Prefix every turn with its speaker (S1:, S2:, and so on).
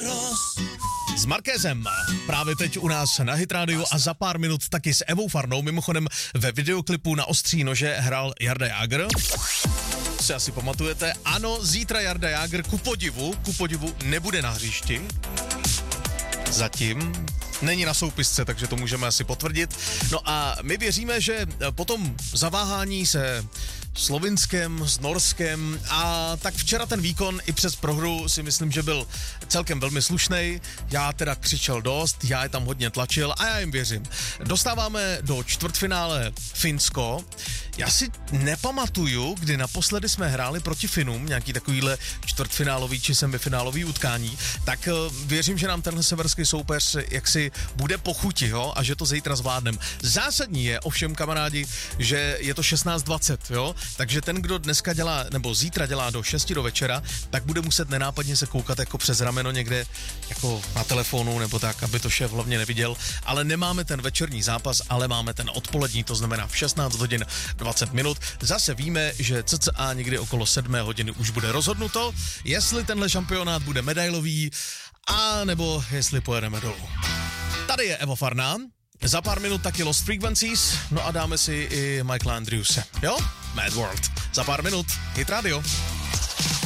S1: S Markézem právě teď u nás na Hit Radio a za pár minut taky s Evou Farnou. Mimochodem ve videoklipu Na ostří nože hrál Jarda Jágr. Si asi pamatujete. Ano, zítra Jarda Jágr ku podivu nebude na hřišti. Zatím není na soupisce, takže to můžeme asi potvrdit. No a my věříme, že po tom zaváhání se Slovinskem, s Norskem a tak včera ten výkon i přes prohru si myslím, že byl celkem velmi slušnej. Já teda křičel dost, já je tam hodně tlačil a já jim věřím. Dostáváme do čtvrtfinále Finsko. Já si nepamatuju, kdy naposledy jsme hráli proti Finům, nějaký takovýhle čtvrtfinálový či semifinálový utkání, tak věřím, že nám tenhle severský soupeř jaksi bude po chuti, jo, a že to zítra zvládnem. Zásadní je ovšem, kamarádi, že je to 16:20, jo, takže ten, kdo dneska dělá, nebo zítra dělá do 6 do večera, tak bude muset nenápadně se koukat jako přes rameno někde, jako na telefonu, nebo tak, aby to šéf hlavně neviděl, ale nemáme ten večerní zápas, ale máme ten odpolední, to znamená v 16 hodin 20 minut. Zase víme, že cca někdy okolo 7 hodiny už bude rozhodnuto, jestli tenhle šampionát bude medailový, a nebo jestli pojedeme dolů. Tady je Eva Farná, za pár minut taky Lost Frequencies, no a dáme si i Michaela Andrewse, jo? Mad World. Za pár minut, Hit Radio.